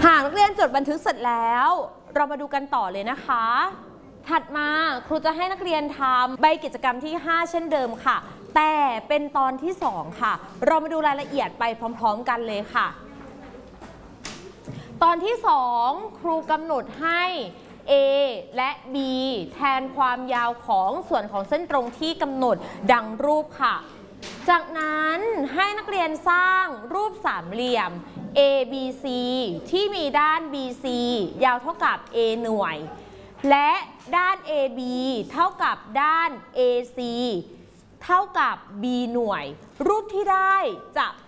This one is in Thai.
หากนักเรียนจดบันทึกเสร็จแล้วเรามาดูกันต่อเลยนะคะถัดมาครูจะให้นักเรียนทำใบกิจกรรมที่5เช่นเดิมค่ะแต่เป็นตอนที่2ค่ะเรามาดูรายละเอียดไปพร้อมๆกันเลยค่ะตอนที่2ครูกำหนดให้ A และ B แทนความยาวของส่วนของเส้นตรงที่กำหนดดังรูปค่ะจากนั้นให้นักเรียนสร้างรูปสามเหลี่ยม ABC ที่มีด้าน BC ยาวเท่ากับ A หน่วยและด้าน AB เท่ากับด้าน AC เท่ากับ B หน่วยรูปที่ได้จะ